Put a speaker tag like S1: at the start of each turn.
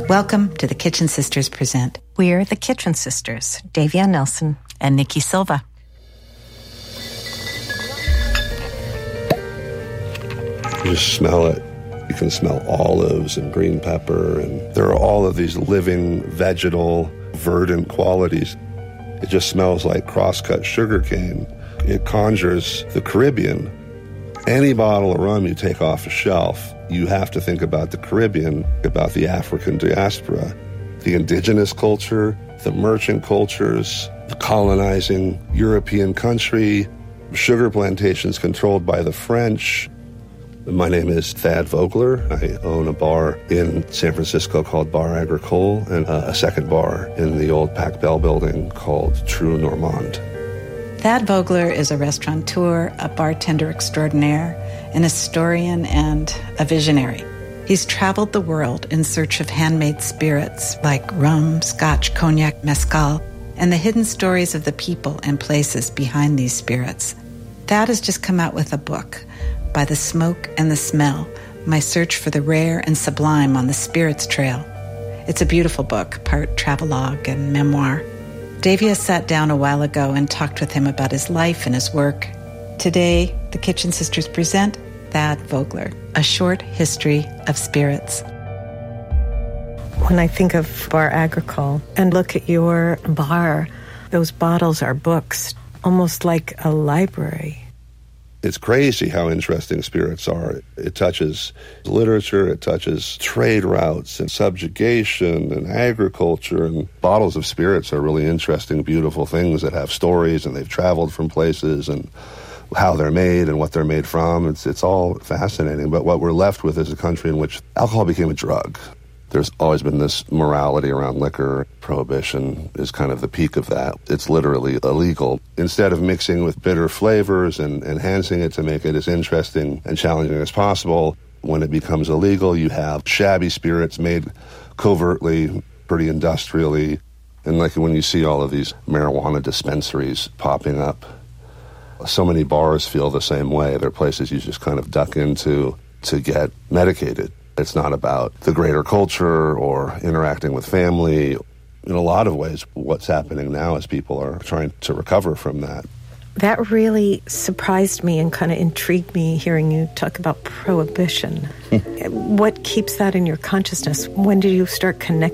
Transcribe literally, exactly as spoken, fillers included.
S1: Welcome to the Kitchen Sisters Present.
S2: We're the Kitchen Sisters, Davia Nelson
S1: and Nikki Silva.
S3: You just smell it. You can smell olives and green pepper, and there are all of these living, vegetal, verdant qualities. It just smells like cross-cut sugarcane. It conjures the Caribbean. Any bottle of rum you take off a shelf, you have to think about the Caribbean, about the African diaspora, the indigenous culture, the merchant cultures, the colonizing European country, sugar plantations controlled by the French. My name is Thad Vogler. I own a bar in San Francisco called Bar Agricole and a second bar in the old Pac Bell building called True Normand.
S1: Thad Vogler is a restaurateur, a bartender extraordinaire, an historian, and a visionary. He's traveled the world in search of handmade spirits like rum, scotch, cognac, mezcal, and the hidden stories of the people and places behind these spirits. Thad has just come out with a book, By the Smoke and the Smell, My Search for the Rare and Sublime on the Spirits Trail. It's a beautiful book, part travelogue and memoir. Davia sat down a while ago and talked with him about his life and his work. Today, the Kitchen Sisters present Thad Vogler, A Short History of Spirits.
S2: When I think of Bar Agricole and look at your bar, those bottles are books, almost like a library.
S3: It's crazy how interesting spirits are. It touches literature, it touches trade routes and subjugation and agriculture. And bottles of spirits are really interesting, beautiful things that have stories, and they've traveled from places and how they're made and what they're made from. It's, it's all fascinating. But what we're left with is a country in which alcohol became a drug. There's always been this morality around liquor. Prohibition is kind of the peak of that. It's literally illegal. Instead of mixing with bitter flavors and enhancing it to make it as interesting and challenging as possible, when it becomes illegal, you have shabby spirits made covertly, pretty industrially. And like when you see all of these marijuana dispensaries popping up, so many bars feel the same way. They're places you just kind of duck into to get medicated. It's not about the greater culture or interacting with family. In a lot of ways, what's happening now is people are trying to recover from that.
S2: That really surprised me and kind of intrigued me hearing you talk about prohibition. What keeps that in your consciousness? When did you start connecting